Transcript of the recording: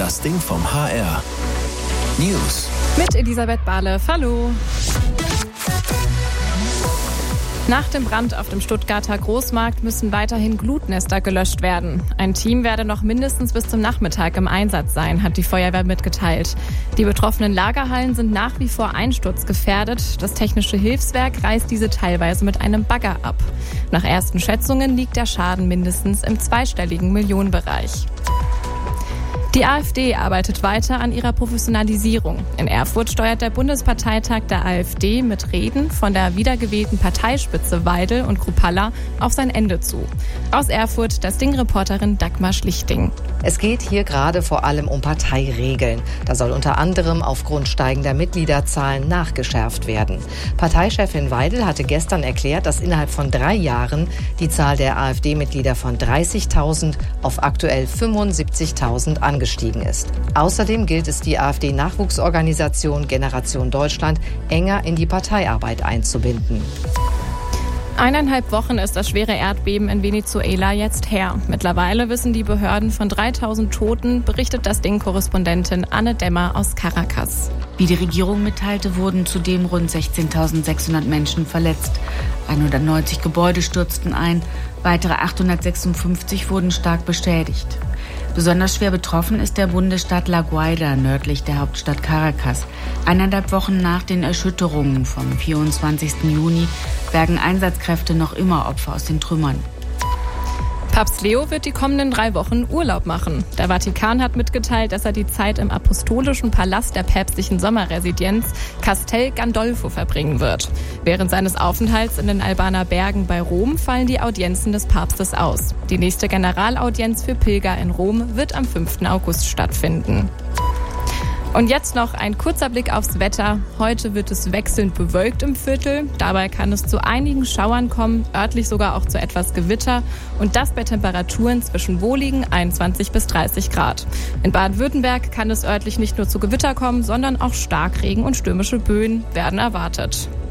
Das Ding vom HR. News. Mit Elisabeth Bahle. Hallo. Nach dem Brand auf dem Stuttgarter Großmarkt müssen weiterhin Glutnester gelöscht werden. Ein Team werde noch mindestens bis zum Nachmittag im Einsatz sein, hat die Feuerwehr mitgeteilt. Die betroffenen Lagerhallen sind nach wie vor einsturzgefährdet. Das Technische Hilfswerk reißt diese teilweise mit einem Bagger ab. Nach ersten Schätzungen liegt der Schaden mindestens im zweistelligen Millionenbereich. Die AfD arbeitet weiter an ihrer Professionalisierung. In Erfurt steuert der Bundesparteitag der AfD mit Reden von der wiedergewählten Parteispitze Weidel und Kruppalla auf sein Ende zu. Aus Erfurt das Ding-Reporterin Dagmar Schlichting. Es geht hier gerade vor allem um Parteiregeln. Da soll unter anderem aufgrund steigender Mitgliederzahlen nachgeschärft werden. Parteichefin Weidel hatte gestern erklärt, dass innerhalb von 3 Jahren die Zahl der AfD-Mitglieder von 30.000 auf aktuell 75.000 angestiegen ist. Außerdem gilt es, die AfD-Nachwuchsorganisation Generation Deutschland enger in die Parteiarbeit einzubinden. 1,5 Wochen ist das schwere Erdbeben in Venezuela jetzt her. Mittlerweile wissen die Behörden von 3.000 Toten, berichtet das Ding-Korrespondentin Anne Demmer aus Caracas. Wie die Regierung mitteilte, wurden zudem rund 16.600 Menschen verletzt. 190 Gebäude stürzten ein, weitere 856 wurden stark beschädigt. Besonders schwer betroffen ist der Bundesstaat La Guaira, nördlich der Hauptstadt Caracas. 1,5 Wochen nach den Erschütterungen vom 24. Juni bergen Einsatzkräfte noch immer Opfer aus den Trümmern. Papst Leo wird die kommenden 3 Wochen Urlaub machen. Der Vatikan hat mitgeteilt, dass er die Zeit im apostolischen Palast der päpstlichen Sommerresidenz Castel Gandolfo verbringen wird. Während seines Aufenthalts in den Albaner Bergen bei Rom fallen die Audienzen des Papstes aus. Die nächste Generalaudienz für Pilger in Rom wird am 5. August stattfinden. Und jetzt noch ein kurzer Blick aufs Wetter. Heute wird es wechselnd bewölkt im Viertel. Dabei kann es zu einigen Schauern kommen, örtlich sogar auch zu etwas Gewitter. Und das bei Temperaturen zwischen wohligen 21 bis 30 Grad. In Baden-Württemberg kann es örtlich nicht nur zu Gewitter kommen, sondern auch Starkregen und stürmische Böen werden erwartet.